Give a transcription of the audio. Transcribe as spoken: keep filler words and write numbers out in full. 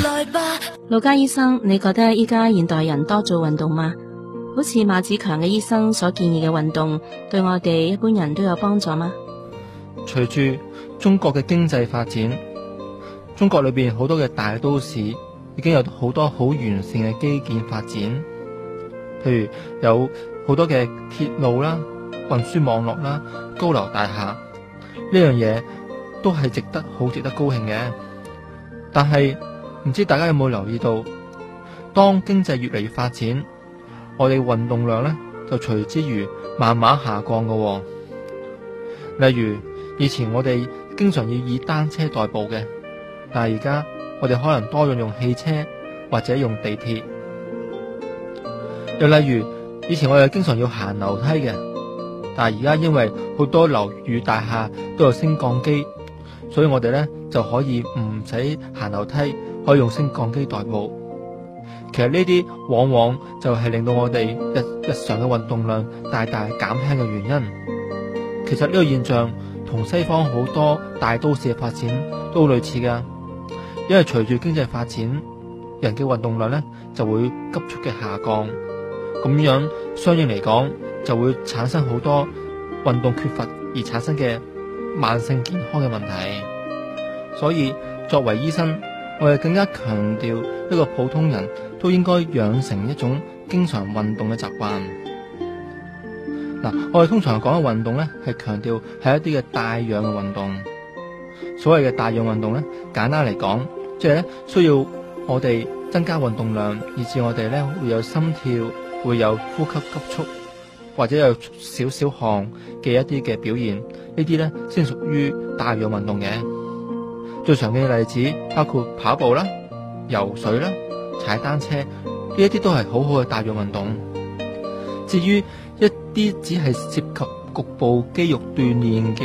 陸家醫生，你覺得依家現代人多做運動嗎？好似馬子強嘅醫生所建議嘅運動，對我哋一般人都有幫助嗎？ 隨住中國嘅經濟發展，中國裏邊好多嘅大都市已經有好多好完善嘅基建發展，譬如有好多嘅鐵路啦、運輸網絡啦、高樓大廈，呢樣嘢都係值得好值得高興嘅。但係唔知大家有冇留意到，當經濟越嚟越發展，我哋運動量呢就隨之而慢慢下降嘅喎。例如以前我哋經常要以單車代步嘅，但係而家我哋可能多用用汽車或者用地鐵。又例如以前我哋經常要行樓梯嘅，但係而家因為好多樓宇大廈都有升降機，所以我哋呢就可以唔使行樓梯，可以用升降機代步。其實呢啲往往就係令到我哋日日常嘅運動量大大減輕嘅原因。其實呢個現象同西方好多大都市嘅發展都類似噶，因為隨住經濟發展，人嘅運動量呢就會急速嘅下降，咁樣相應嚟講就會產生好多運動缺乏而產生嘅慢性健康嘅問題。所以作為醫生，我哋更加強調一個普通人都應該養成一種經常運動嘅習慣。嗱，我哋通常講嘅運動呢，係強調係一啲嘅帶氧嘅運動。所謂嘅帶氧運動呢，簡單嚟講，即係咧需要我哋增加運動量，以致我哋咧會有心跳，會有呼吸急促，或者有少少汗嘅一啲嘅表現，呢啲呢先屬於帶氧運動嘅。最常見嘅例子包括跑步啦、游水啦、踩單車，呢一啲都係好好嘅帶氧運動。至於一啲只係涉及局部肌肉鍛煉嘅